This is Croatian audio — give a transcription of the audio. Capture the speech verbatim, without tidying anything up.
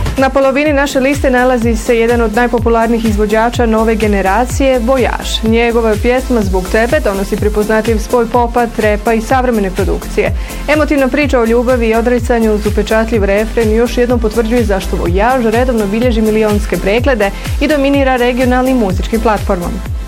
Na polovini naše liste nalazi se jedan od najpopularnijih izvođača nove generacije, Vojaž. Njegova pjesma Zbog tebe donosi prepoznatljiv spoj popa, trepa i savremene produkcije. Emotivna priča o ljubavi i odricanju uz upečatljiv refren još jednom potvrđuje zašto Vojaž redovno bilježi milionske preglede i dominira regionalnim muzičkim platformama.